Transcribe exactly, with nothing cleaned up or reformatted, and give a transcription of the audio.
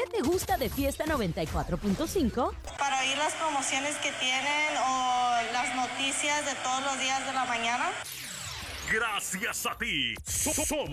¿Qué te gusta de Fiesta noventa y cuatro punto cinco? Para oír las promociones que tienen o las noticias de todos los días de la mañana. Gracias a ti. So- so- somos